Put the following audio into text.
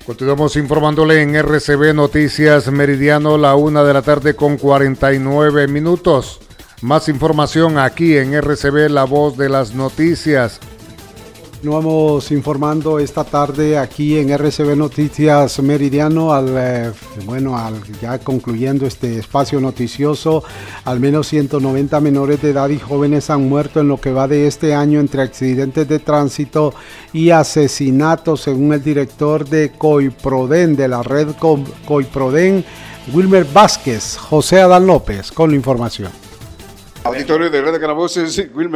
Continuamos informándole en RCB Noticias Meridiano, la 1:00 con 49 minutos. Más información aquí en RCB, la voz de las noticias. Continuamos informando esta tarde aquí en RCB Noticias Meridiano, ya concluyendo este espacio noticioso. Al menos 190 menores de edad y jóvenes han muerto en lo que va de este año entre accidentes de tránsito y asesinatos, según el director de COIPRODEN, de la red COIPRODEN, Wilmer Vázquez. José Adán López con la información. Auditorio de Red de Calaboces, Wilmer